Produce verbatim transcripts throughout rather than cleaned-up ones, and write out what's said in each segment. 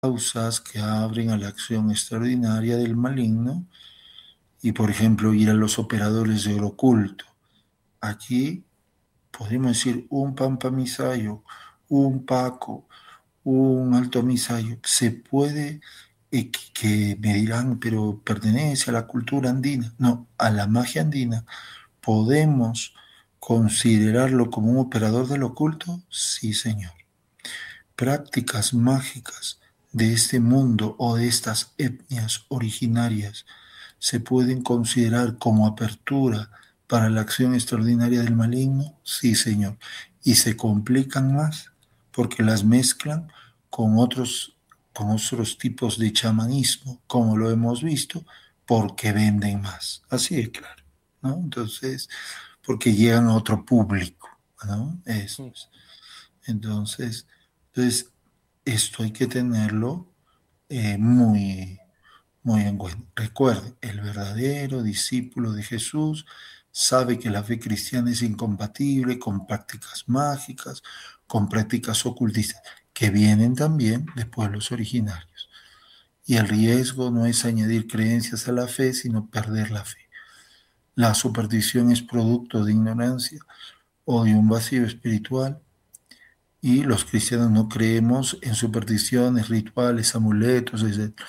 causas que abren a la acción extraordinaria del maligno y, por ejemplo, ir a los operadores del oculto. Aquí podemos decir un Pampa Misayo, un Paco, un Alto Misayo. Se puede, eh, que que me dirán, pero pertenece a la cultura andina. No, a la magia andina. ¿Podemos considerarlo como un operador del oculto? Sí, señor. Prácticas mágicas de este mundo o de estas etnias originarias se pueden considerar como apertura para la acción extraordinaria del maligno, sí, señor. Y se complican más porque las mezclan con otros, con otros tipos de chamanismo, como lo hemos visto, porque venden más. Así de claro, ¿no? Entonces, porque llegan a otro público, ¿no? Eso Mm. es. Entonces, entonces esto hay que tenerlo eh, muy, muy en cuenta. Recuerde, el verdadero discípulo de Jesús sabe que la fe cristiana es incompatible con prácticas mágicas, con prácticas ocultistas, que vienen también de pueblos originarios. Y el riesgo no es añadir creencias a la fe, sino perder la fe. La superstición es producto de ignorancia o de un vacío espiritual y los cristianos no creemos en supersticiones, rituales, amuletos, etcétera.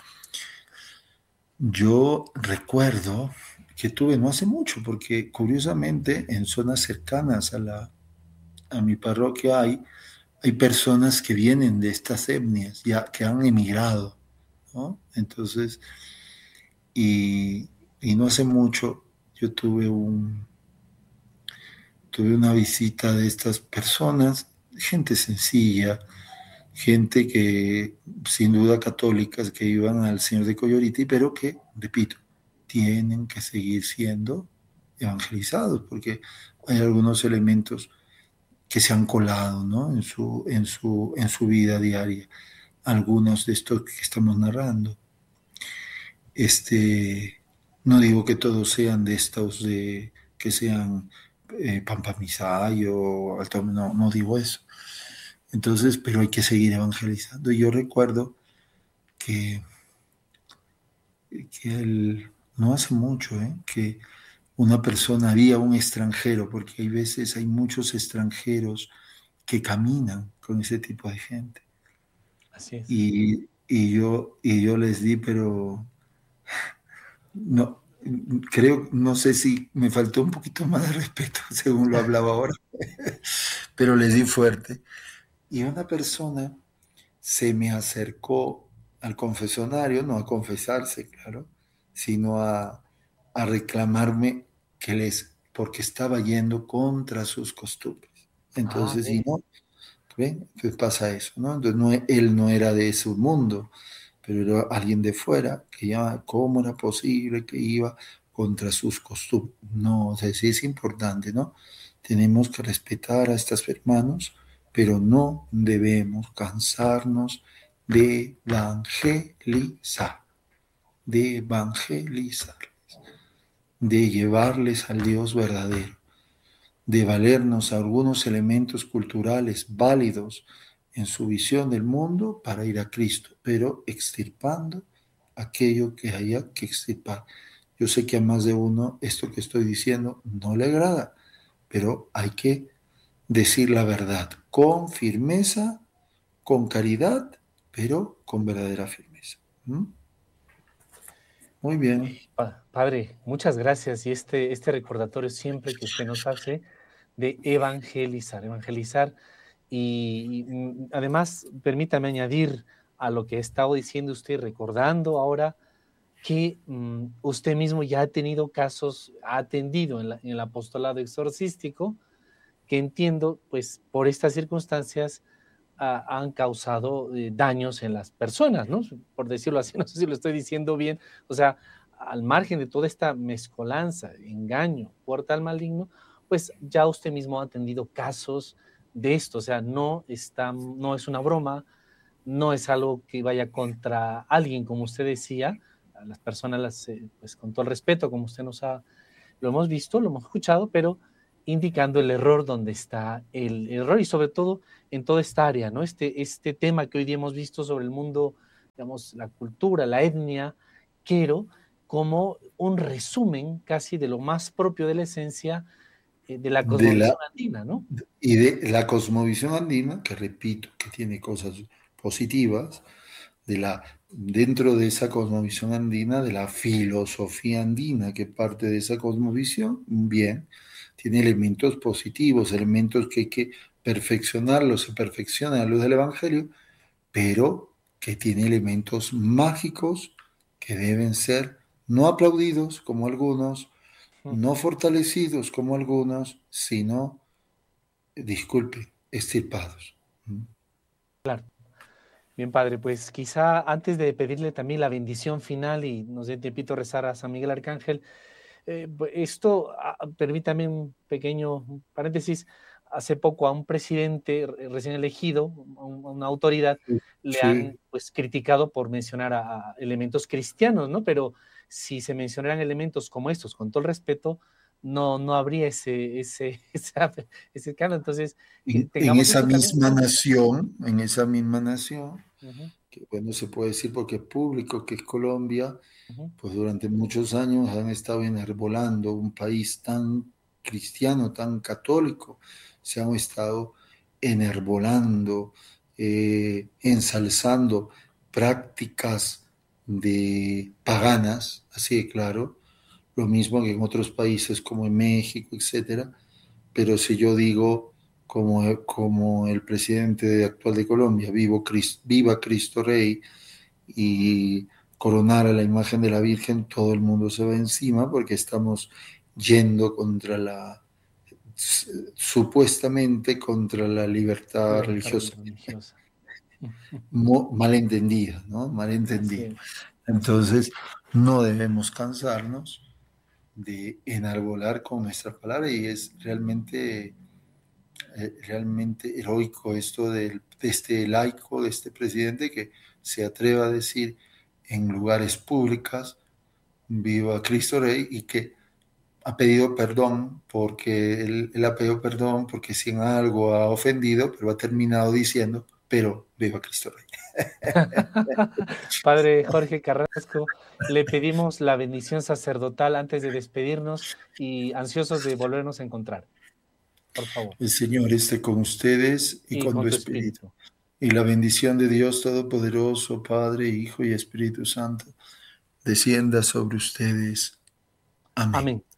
Yo recuerdo que tuve no hace mucho, porque curiosamente en zonas cercanas a, la, a mi parroquia hay, hay personas que vienen de estas etnias, ya que han emigrado, ¿no? Entonces, y, y no hace mucho yo tuve un, tuve una visita de estas personas, gente sencilla, gente que sin duda católicas que iban al Señor de Coyoriti, pero que, repito, tienen que seguir siendo evangelizados, porque hay algunos elementos que se han colado, ¿no? En su, en su, en su vida diaria, algunos de estos que estamos narrando. Este, no digo que todos sean de estos, de, que sean eh, Pampamisayo, Alto, no, no digo eso. Entonces, pero hay que seguir evangelizando. Y yo recuerdo que, que el, no hace mucho, ¿eh? Que una persona, había un extranjero, porque hay veces hay muchos extranjeros que caminan con ese tipo de gente. Así es. Y, y yo, y yo les di, pero no, creo, no sé si me faltó un poquito más de respeto, según lo hablaba ahora, pero les di fuerte. Y una persona se me acercó al confesionario, no a confesarse, claro, sino a, a reclamarme que les, porque estaba yendo contra sus costumbres. Ah, Entonces, y ve. no, ¿ven? Pues pasa eso, ¿no? Entonces, no, él no era de ese mundo, pero era alguien de fuera que ya, ¿cómo era posible que iba contra sus costumbres? No, o sea, sí es importante, ¿no? Tenemos que respetar a estos hermanos, pero no debemos cansarnos de evangelizar, de evangelizar, de llevarles al Dios verdadero, de valernos algunos elementos culturales válidos en su visión del mundo para ir a Cristo, pero extirpando aquello que haya que extirpar. Yo sé que a más de uno esto que estoy diciendo no le agrada, pero hay que decir la verdad con firmeza, con caridad, pero con verdadera firmeza. ¿Mm? Muy bien. Pa- padre, muchas gracias. Y este, este recordatorio siempre que usted nos hace de evangelizar, evangelizar. Y, y, mm, además, permítame añadir a lo que ha estado diciendo usted, recordando ahora que mm, usted mismo ya ha tenido casos, ha atendido en, la- en el apostolado exorcístico, que entiendo, pues por estas circunstancias ah, han causado eh, daños en las personas, ¿no? Por decirlo así, no sé si lo estoy diciendo bien. O sea, al margen de toda esta mezcolanza, engaño, puerta al maligno, pues ya usted mismo ha atendido casos de esto. O sea, no, está, no es una broma, no es algo que vaya contra alguien, como usted decía, a las personas, las, eh, pues con todo el respeto, como usted nos ha, lo hemos visto, lo hemos escuchado, pero indicando el error donde está el error y sobre todo en toda esta área, ¿no? Este, este tema que hoy día hemos visto sobre el mundo digamos, la cultura, la etnia quero, como un resumen casi de lo más propio de la esencia eh, de la De la, cosmovisión andina, ¿no? y de la cosmovisión andina, que repito, que tiene cosas positivas, de la, dentro de esa cosmovisión andina, de la filosofía andina que parte de esa cosmovisión, bien, tiene elementos positivos, elementos que hay que perfeccionarlos, se perfeccionan a luz del Evangelio, pero que tiene elementos mágicos que deben ser no aplaudidos como algunos, Mm, no fortalecidos como algunos, sino, disculpe, extirpados. ¿Mm? claro. Bien, padre, pues quizá antes de pedirle también la bendición final y nos dé tiempito rezar a San Miguel Arcángel, eh, bu- esto, ah, permítame un pequeño paréntesis. Hace poco a un presidente re- recién elegido, a un- a una autoridad, le han Sí, pues criticado por mencionar a, a elementos cristianos, ¿no? Pero si se mencionaran elementos como estos, con todo el respeto, no, no habría ese, ese, esa- ese escándalo. Entonces, que en, en tengamos esa esto también en misma cuenta. nación, en esa misma nación, Ujú, que bueno, se puede decir porque es público, que es Colombia, ujú, pues durante muchos años han estado enarbolando un país tan cristiano, tan católico, se han estado enarbolando, eh, ensalzando prácticas de paganas, así de claro, lo mismo que en otros países como en México, etcétera. Pero si yo digo, como, como el presidente actual de Colombia, Vivo Cristo, viva Cristo Rey, y coronar a la imagen de la Virgen, todo el mundo se va encima porque estamos yendo contra la, supuestamente contra la libertad libertad religiosa, religiosa. malentendida, ¿no? Así Malentendida. es, así es. Entonces, no debemos cansarnos de enarbolar con nuestra palabra y es realmente, eh, realmente heroico esto del, de este laico, de este presidente que se atreva a decir en lugares públicos viva Cristo Rey y que ha pedido perdón porque él, él, ha pedido perdón porque si en algo ha ofendido, pero ha terminado diciendo, pero viva Cristo Rey. Padre Jorge Carrasco, le pedimos la bendición sacerdotal antes de despedirnos y ansiosos de volvernos a encontrar, por favor, El Señor esté con ustedes y y con con tu tu espíritu. espíritu. Y la bendición de Dios Todopoderoso, Padre, Hijo y Espíritu Santo, descienda sobre ustedes. Amén. Amén.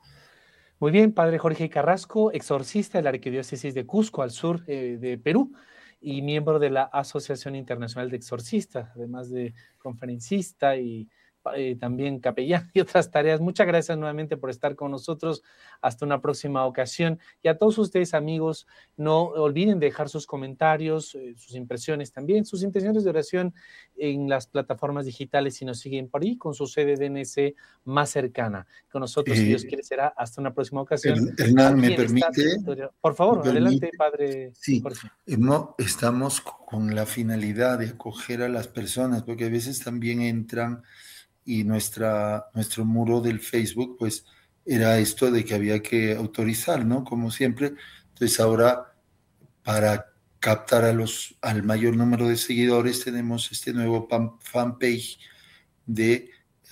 Muy bien, Padre Jorge Carrasco, exorcista de la Arquidiócesis de Cusco, al sur eh, de Perú, y miembro de la Asociación Internacional de Exorcistas, además de conferencista y eh, también capellán y otras tareas. Muchas gracias nuevamente por estar con nosotros. Hasta una próxima ocasión. Y a todos ustedes, amigos, no olviden dejar sus comentarios, eh, sus impresiones también, sus intenciones de oración en las plataformas digitales si nos siguen por ahí con su sede D N S más cercana. Con nosotros, si Dios Eh, quiere, será hasta una próxima ocasión Hernán, ¿me aquí en esta permite? territorio. Por ¿Me favor, permite? adelante, Padre Sí, Jorge. no, estamos con la finalidad de acoger a las personas, porque a veces también entran y nuestra, nuestro muro del Facebook, pues era esto de que había que autorizar, ¿no? Como siempre. Entonces ahora, para captar a los, al mayor número de seguidores, tenemos este nuevo pan- fanpage de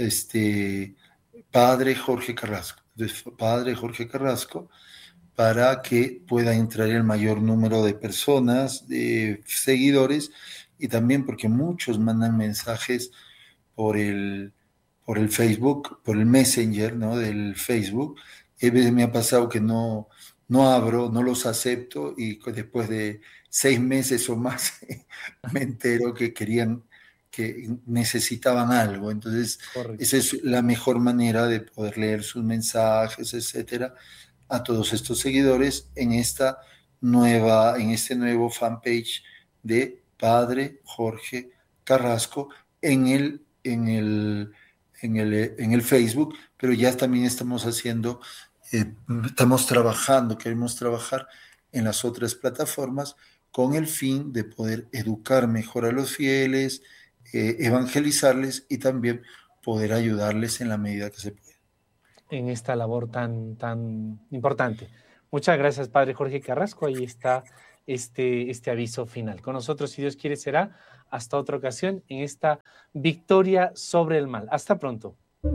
este Padre Jorge Carrasco. Entonces, Padre Jorge Carrasco, para que pueda entrar el mayor número de personas, de seguidores, y también porque muchos mandan mensajes por el, por el Facebook, por el Messenger, ¿no? Del Facebook. Y a veces me ha pasado que no, no abro, no los acepto y después de seis meses o más me entero que querían, que necesitaban algo. Entonces, Correcto. esa es la mejor manera de poder leer sus mensajes, etcétera, a todos estos seguidores en esta nueva, en este nuevo fanpage de Padre Jorge Carrasco en el, en el, en el, en el Facebook, pero ya también estamos haciendo, eh, estamos trabajando, queremos trabajar en las otras plataformas con el fin de poder educar mejor a los fieles, eh, evangelizarles y también poder ayudarles en la medida que se pueda. En esta labor tan, tan importante. Muchas gracias, Padre Jorge Carrasco. Ahí está este, este aviso final. Con nosotros, si Dios quiere, será hasta otra ocasión en esta victoria sobre el mal. Hasta pronto.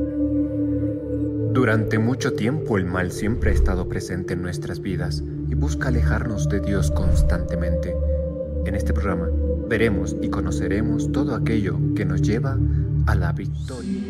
Durante mucho tiempo el mal siempre ha estado presente en nuestras vidas y busca alejarnos de Dios constantemente. En este programa veremos y conoceremos todo aquello que nos lleva a la victoria.